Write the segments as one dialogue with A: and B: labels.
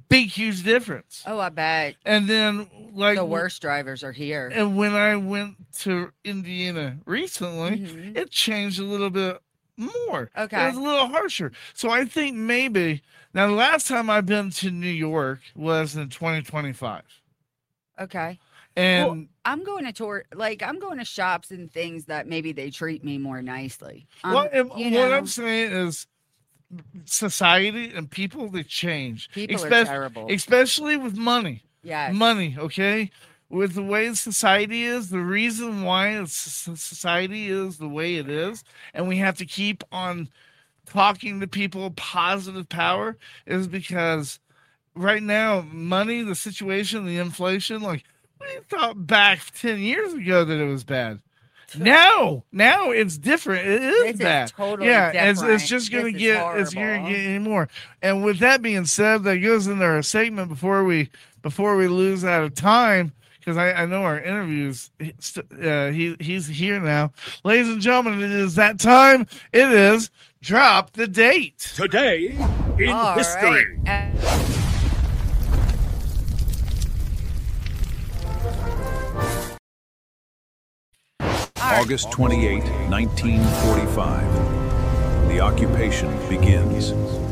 A: big, huge difference.
B: Oh, I bet.
A: And then, like,
B: the worst drivers are here.
A: And when I went to Indiana recently, it changed a little bit more.
B: Okay.
A: It was a little harsher. So I think maybe now the last time I've been to New York was in 2025.
B: Okay.
A: And
B: well, I'm going to I'm going to shops and things that maybe they treat me more nicely.
A: what I'm saying is society and people, they change.
B: People are terrible.
A: Especially with money.
B: Yes.
A: Money, okay? With the way society is, the reason why society is the way it is, and we have to keep on talking to people positive power, is because right now, money, the situation, the inflation, like, we thought back 10 years ago that it was bad. Now it's different. It is bad.
B: Totally different.
A: It's just gonna get any more. And with that being said, that goes into our segment before we lose out of time, because I know our interviews. He's here now, ladies and gentlemen. It is that time. It is Drop the Date
C: today in history.
B: Right.
C: August 28, 1945. The occupation begins.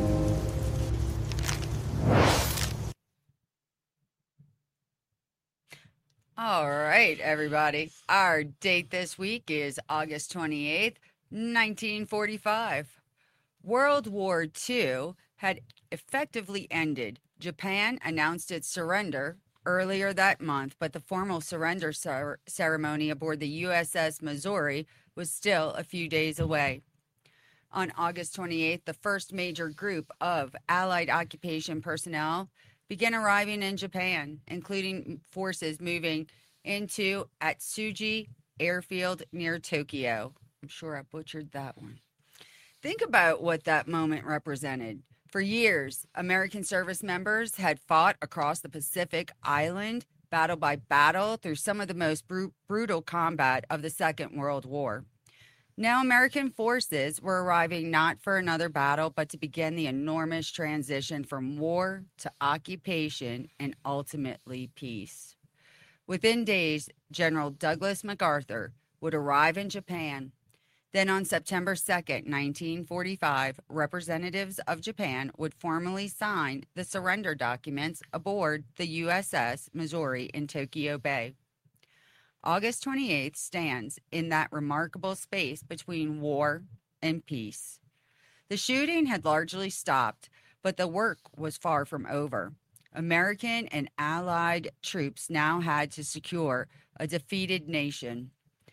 B: All right, everybody. Our date this week is August 28th, 1945. World War II had effectively ended. Japan announced its surrender earlier that month, but the formal surrender ceremony aboard the USS Missouri was still a few days away. On August 28th, the first major group of Allied occupation personnel began arriving in Japan, including forces moving into Atsugi Airfield near Tokyo. I'm sure I butchered that one. Think about what that moment represented. For years, American service members had fought across the Pacific Island, battle by battle, through some of the most brutal combat of the Second World War. Now, American forces were arriving not for another battle, but to begin the enormous transition from war to occupation and ultimately peace. Within days, General Douglas MacArthur would arrive in Japan. Then on September 2nd, 1945, representatives of Japan would formally sign the surrender documents aboard the USS Missouri in Tokyo Bay. August 28th stands in that remarkable space between war and peace. The shooting had largely stopped, but the work was far from over. American and Allied troops now had to secure a defeated nation,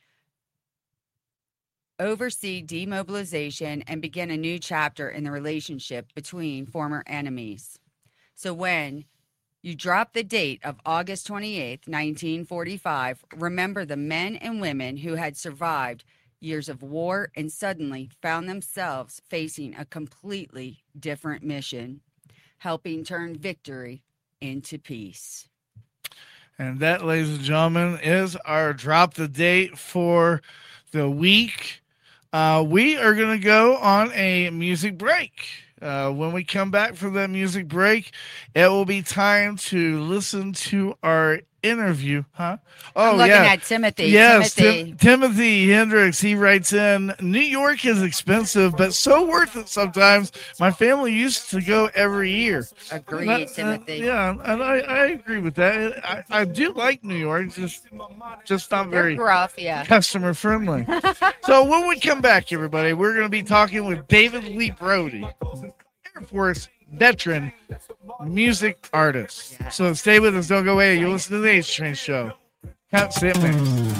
B: oversee demobilization, and begin a new chapter in the relationship between former enemies. So when you drop the date of August 28th, 1945, remember the men and women who had survived years of war and suddenly found themselves facing a completely different mission, helping turn victory into peace.
A: And that, ladies and gentlemen, is our drop the date for the week. We are going to go on a music break. When we come back from that music break, it will be time to listen to our interview. Oh,
B: I'm looking at Timothy.
A: Yes, Timothy Hendricks. He writes in, New York is expensive, but so worth it sometimes. My family used to go every year.
B: Agreed, Timothy.
A: Yeah, and I agree with that. I do like New York, just not very
B: rough,
A: customer friendly. So when we come back, everybody, we're going to be talking with David Lee Brody, Air Force veteran music artist. So stay with us. Don't go away. You'll listen to the H Train Show. Can't sit, man.